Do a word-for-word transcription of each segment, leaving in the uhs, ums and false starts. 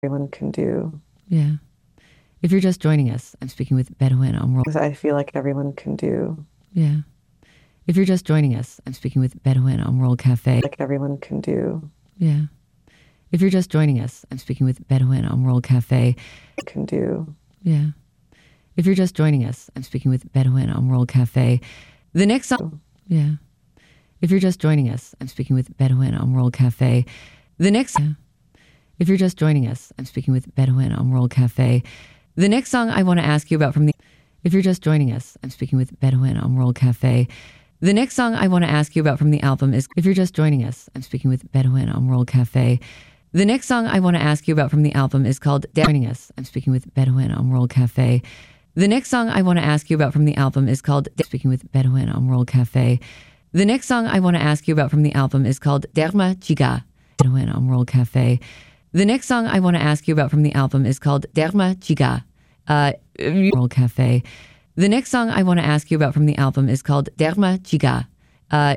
everyone can do. Yeah. If you're just joining us, I'm speaking with Bedouin on World. I feel like everyone can do. Yeah. If you're just joining us, I'm speaking with Bedouin on World Cafe. Like everyone can do. Yeah. If you're just joining us, I'm speaking with Bedouin on World Cafe. Can do. Yeah. If you're just joining us, I'm speaking with Bedouin on World Cafe. The next song. Yeah. If you're just joining us, I'm speaking with Bedouin on World Cafe. The next. Yeah. If you're just joining us, I'm speaking with Bedouin on World Cafe. The next song I want to ask you about from the. If you're just joining us, I'm speaking with Bedouin on World Cafe. The next song I want to ask you about from the album is. If you're just joining us, I'm speaking with Bedouin on World Cafe. The next song I want to ask you about from the album is called Joining Us. I'm speaking with Bedouin on World Cafe. The next song I want to ask you about from the album is called Speaking with Bedouin on World Cafe. The next song I want to ask you about from the album is called Derma Chiga. Bedouin on World Cafe. The next song I want to ask you about from the album is called Derma Chiga. Uh, World Cafe. The next song I want to ask you about from the album is called Derma Chiga. Uh,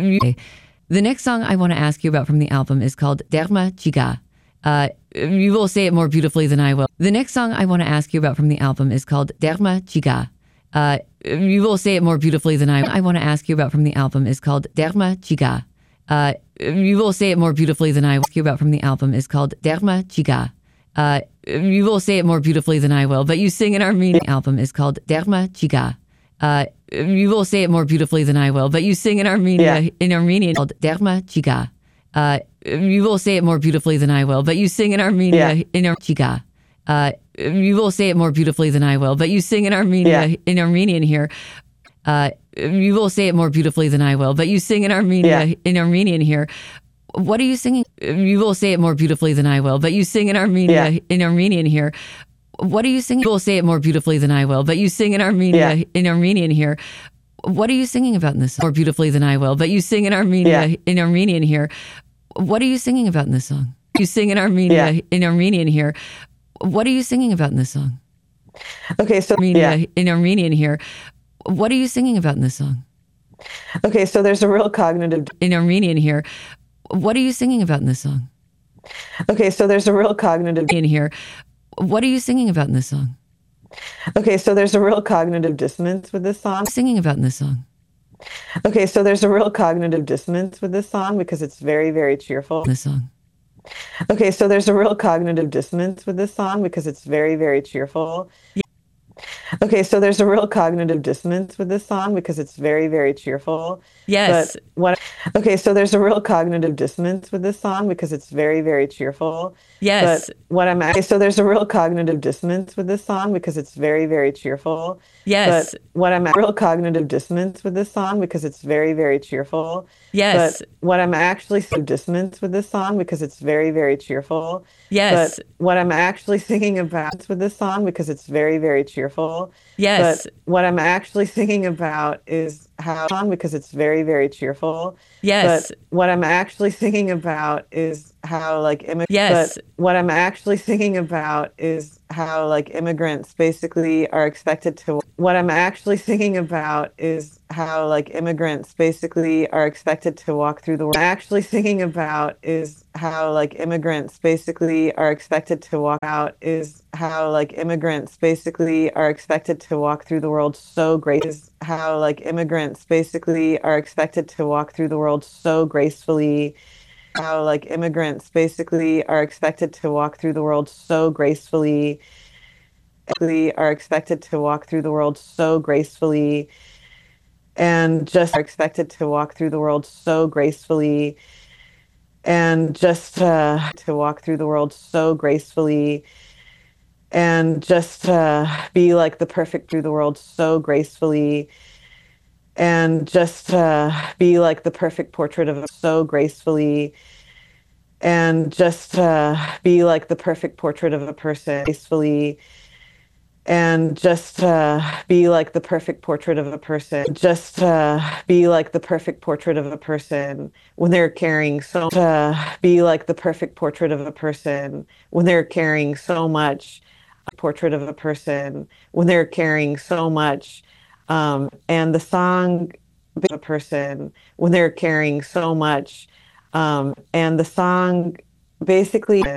the next song I want to ask you about from the album is called Derma Chiga. Uh, you will say it more beautifully than I will. The next song I want to ask you about from the album is called Derma Chiga. Uh, you will say it more beautifully than I will. I want to ask you about from the album is called Derma Chiga. Uh, you will say it more beautifully than I will. Ask you about from the album is called Derma Chiga. Uh, you will say it more beautifully than I will, but you sing in Armenian. The album is called Derma Chiga. Uh, you will say it more beautifully than I will, but you sing in Armenia, yeah. in Armenian called Derma Chiga. Uh, you will say it more beautifully than I will, but you sing in Armenia, yeah. in Ar- Chiga. Uh, you will say it more beautifully than I will, but you sing in Armenia, yeah. in Armenian here. Uh, you will say it more beautifully than I will, but you sing in Armenia, yeah. in Armenian here. What are you singing? You will say it more beautifully than I will, but you sing in Armenia, yeah. in Armenian here. What are you singing? You will say it more beautifully than I will, but you sing in Armenia, yeah. in Armenian here. What are you singing about in this song? More beautifully than I will, but you sing in Armenia, yeah. in Armenian here. What are you singing about in this song? You sing in Armenia, yeah. in Armenian here. What are you singing about in this song? Okay, so Armenia, yeah. in Armenian here. What are you singing about in this song? Okay, so there's a real cognitive in Armenian here. What are you singing about in this song? Okay, so there's a real cognitive in here. What are you singing about in this song? Okay, so there's a real cognitive dissonance with this song. Singing about in this song. Okay, so there's a real cognitive dissonance with this song because it's very, very cheerful. This song. Okay, so there's a real cognitive dissonance with this song because it's very, very cheerful. Yeah. Okay, so there's a real cognitive dissonance with this song because it's very, very cheerful. Yes. But what, okay, so there's a real cognitive dissonance with this song because it's very, very cheerful. Yes. But what I'm okay, so there's a real cognitive dissonance with this song because it's very, very cheerful. Yes. But what I'm real cognitive dissonance with this song because it's very, very cheerful. Yes. But what I'm actually so dissonance with this song because it's very, very cheerful. Yes. But what I'm actually singing about with this song because it's very, very cheerful. Yes. But what I'm actually thinking about is how song because it's very, very cheerful. Yes. But what I'm actually thinking about is how like immigrants. Yes. But what I'm actually thinking about is how like immigrants basically are expected to. What I'm actually thinking about is how like immigrants basically are expected to walk through the world. What I'm actually thinking about is how like immigrants basically are expected to walk out is how like immigrants basically are expected to walk through the world so great is how like immigrants basically are expected to walk through the world so gracefully how like immigrants basically are expected to walk through the world so gracefully are expected to walk through the world so gracefully and just are expected to walk through the world so gracefully and just uh, to walk through the world so gracefully and just uh, be like the perfect through the world so gracefully and just uh, be like the perfect portrait of so gracefully and just uh, be like the perfect portrait of a person gracefully and just uh, be like the perfect portrait of a person just uh, be like the perfect portrait of a person when they're carrying so uh, be like the perfect portrait of a person when they're carrying so much portrait of a person when they're carrying so much um, and the song of a person when they're carrying so much um, and the song basically